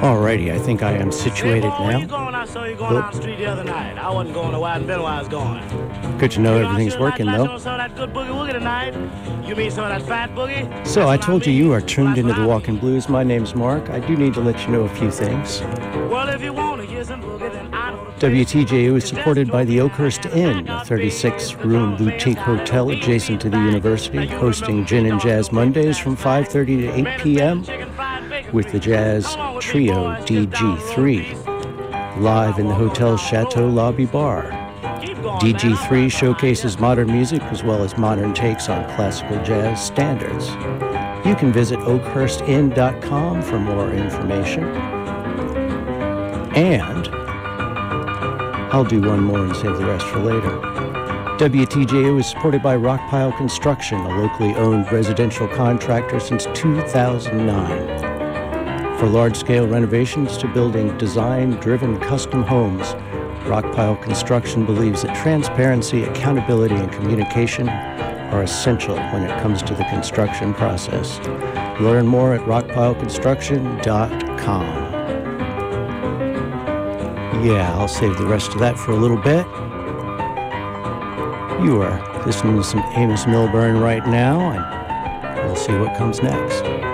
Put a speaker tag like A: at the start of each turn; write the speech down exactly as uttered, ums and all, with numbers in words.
A: Alrighty, I think I am situated
B: hey, boy,
A: now.
B: Where you going? I saw you going
A: Nope.
B: down the street the other night. I wasn't going to where I'd been where I was going.
A: Good to know
B: You
A: everything's
B: know,
A: working,
B: I
A: though.
B: saw some of that good boogie woogie tonight. You mean some of that fat boogie?
A: So I
B: That's what
A: told you
B: mean.
A: you are tuned
B: That's
A: into
B: what
A: the
B: I
A: Walking
B: mean.
A: Blues. My name's Mark. I do need to let you know a few things.
B: Well, if you want to hear some boogie, then I know the place.
A: W T J U is supported by the Oakhurst Inn, a thirty-six room boutique hotel adjacent to the university, hosting Gin and Jazz Mondays from five thirty to eight p.m. with the jazz trio D G three, live in the hotel's Chateau Lobby Bar. D G three showcases modern music as well as modern takes on classical jazz standards. You can visit oakhurst inn dot com for more information. And I'll do one more and save the rest for later. W T J U is supported by Rockpile Construction, a locally owned residential contractor since two thousand nine. For large-scale renovations to building design-driven custom homes, Rockpile Construction believes that transparency, accountability, and communication are essential when it comes to the construction process. Learn more at rockpile construction dot com. Yeah, I'll save the rest of that for a little bit. You are listening to some Amos Milburn right now, and we'll see what comes next.